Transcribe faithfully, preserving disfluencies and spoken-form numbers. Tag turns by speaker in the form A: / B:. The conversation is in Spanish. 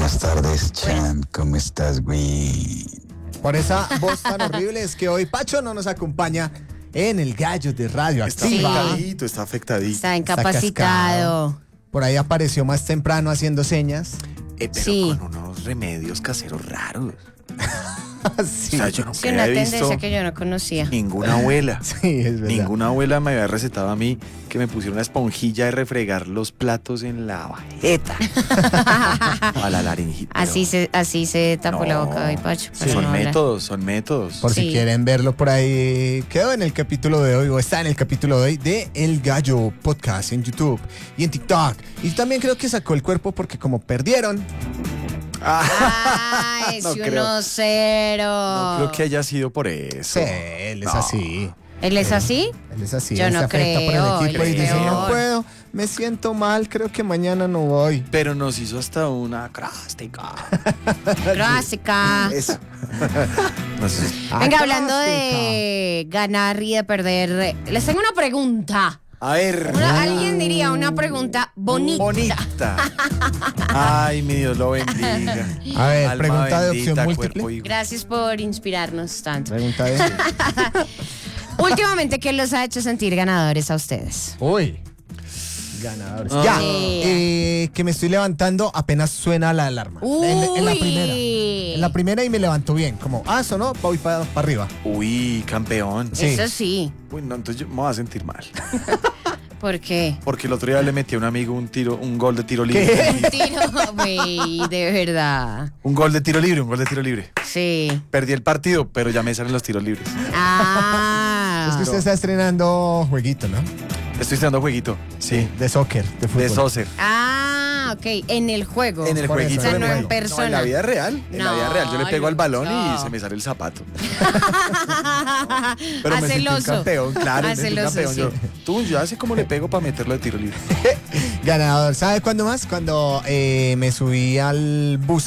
A: Buenas tardes, Chan. ¿Cómo estás, güey?
B: Por esa voz tan horrible es que hoy Pacho no nos acompaña en el Gallo de Radio
C: Está
B: Activa.
C: afectadito, está afectadito.
D: Está incapacitado.
B: Por ahí apareció más temprano haciendo señas.
C: Eh, pero
D: Sí.
C: con unos remedios caseros raros.
B: Sí,
C: O sea, yo nunca
D: Sí, una
C: había
D: tendencia
C: visto
D: que yo no conocía.
C: ninguna abuela.
B: sí, es verdad.
C: Ninguna abuela me había recetado a mí que me pusiera una esponjilla de refregar los platos en la bajeta. A la laringita.
D: Así se, así se tapó la
C: No,
D: boca de Pacho.
B: sí.
D: para
C: Son
D: no hablar.
C: métodos, son métodos.
B: Por si
D: Sí.
B: quieren verlo por ahí, quedó en el capítulo de hoy, o está en el capítulo de hoy de El Gallo Podcast en YouTube y en TikTok. Y también creo que sacó el cuerpo porque como perdieron,
D: Ay,
C: No
D: si
C: creo.
D: uno cero.
C: No creo que haya sido por eso.
B: sí, él es
C: No.
B: así.
D: ¿Él es así?
B: Él es así,
D: Yo
B: él
D: no
B: se afecta
D: creo,
B: por el equipo
D: él
B: y
D: es
B: dice, no
D: peor.
B: puedo, me siento mal, creo que mañana no voy.
C: Pero nos hizo hasta una crástica.
D: Clásica.
C: Eso. No sé.
D: Venga,
B: Ah,
D: hablando
B: clásica.
D: de ganar y de perder, les tengo una pregunta.
C: A ver.
D: Una- alguien diría una pregunta bonita.
C: Bonita. Ay, mi Dios lo bendiga.
B: A ver,
C: Alma
B: pregunta de
C: bendita,
B: opción
C: cuerpo
B: múltiple.
C: y-
D: Gracias por inspirarnos tanto.
B: Pregunta de...
D: Últimamente, ¿qué los ha hecho sentir ganadores a ustedes?
B: Uy. Ganadores.
C: Ah.
B: Ya,
D: Sí.
B: eh, que me estoy levantando apenas suena la alarma. En, en la
D: Uy.
B: primera. En la primera y me levanto bien. Como, ah, sonó, voy para arriba.
C: Uy, campeón.
B: Sí.
D: Eso sí.
C: Uy, no, entonces yo me voy a sentir mal.
D: ¿Por qué?
C: Porque el otro día le metí a un amigo un tiro, un gol de tiro libre.
D: Tiro, güey, de verdad.
C: Un gol de tiro libre, un gol de tiro libre.
D: Sí.
C: Perdí el partido, pero ya me salen los tiros libres.
D: Ah.
B: Es que usted está estrenando jueguito, ¿no?
C: Estoy estrenando jueguito. Sí.
B: De soccer, de fútbol.
C: De soccer.
D: Ah, ok. En el juego.
C: En el
B: Por eso,
C: jueguito.
B: o sea,
C: de
B: no en
C: juego.
D: persona.
C: No, en la vida real. En la vida
D: No,
C: real. Yo le pego al balón
D: Lucho.
C: y se me sale el zapato. Pero me
D: Hace el
C: sentí un
D: oso.
C: campeón, claro. me
D: Hace
C: sentí
D: el
C: un
D: oso,
C: campeón.
D: sí.
C: Yo, tú, yo así como le pego para meterlo de tiro libre.
B: Ganador. ¿Sabe cuándo más? Cuando eh, me subí al bus